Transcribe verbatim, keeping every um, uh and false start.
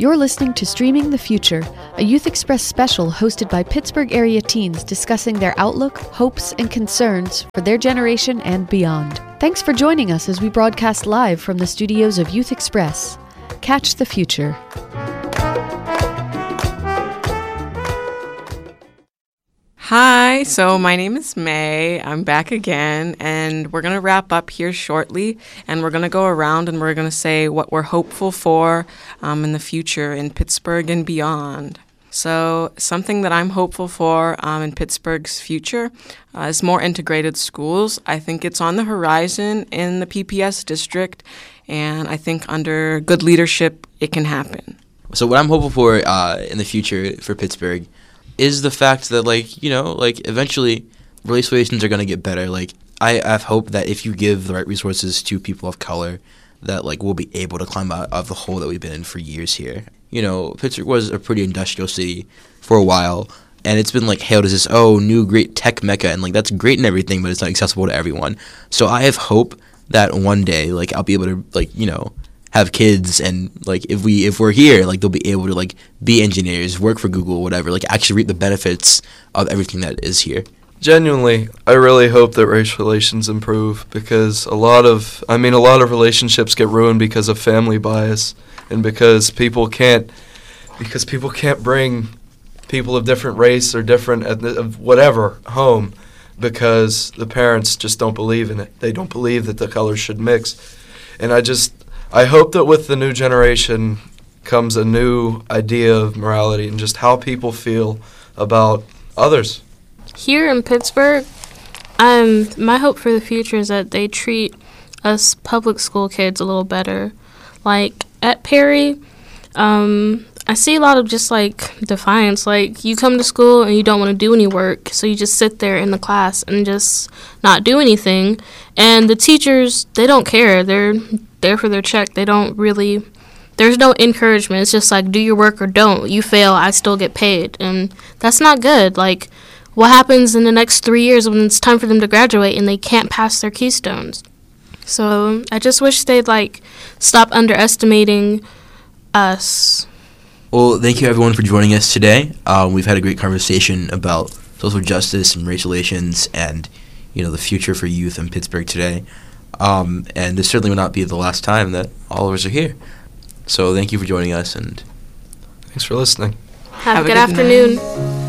You're listening to Streaming the Future, a Youth Express special hosted by Pittsburgh area teens discussing their outlook, hopes, and concerns for their generation and beyond. Thanks for joining us as we broadcast live from the studios of Youth Express. Catch the future. Hi, so my name is May. I'm back again, and we're going to wrap up here shortly, and we're going to go around and we're going to say what we're hopeful for um, in the future in Pittsburgh and beyond. So something that I'm hopeful for um, in Pittsburgh's future uh, is more integrated schools. I think it's on the horizon in the P P S district, and I think under good leadership, it can happen. So what I'm hopeful for uh, in the future for Pittsburgh is the fact that, like, you know, like, eventually race relations are going to get better. Like, I have hope that if you give the right resources to people of color, that, like, we'll be able to climb out of the hole that we've been in for years here. You know, Pittsburgh was a pretty industrial city for a while, and it's been, like, hailed as this, oh, new great tech mecca, and, like, that's great and everything, but it's not accessible to everyone. So I have hope that one day, like, I'll be able to, like, you know, have kids, and like if we if we're here, like they'll be able to like be engineers, work for Google, whatever, like actually reap the benefits of everything that is here. Genuinely, I really hope that race relations improve, because a lot of I mean a lot of relationships get ruined because of family bias, and because people can't because people can't bring people of different race or different ethnic, of whatever home, because the parents just don't believe in it. They don't believe that the colors should mix. And I just I hope that with the new generation comes a new idea of morality and just how people feel about others. Here in Pittsburgh, um, my hope for the future is that they treat us public school kids a little better. Like, at Perry, um, I see a lot of just, like, defiance. Like, you come to school and you don't want to do any work, so you just sit there in the class and just not do anything. And the teachers, they don't care. They're there for their check. They don't really, there's no encouragement. It's just like, do your work or don't. You fail, I still get paid. And that's not good. Like, what happens in the next three years when it's time for them to graduate and they can't pass their keystones? So I just wish they'd, like, stop underestimating us. Well, thank you everyone for joining us today. Um, we've had a great conversation about social justice and race relations and, you know, the future for youth in Pittsburgh today. Um, and this certainly will not be the last time that all of us are here. So thank you for joining us, and thanks for listening. Have, Have a good, good afternoon. Night.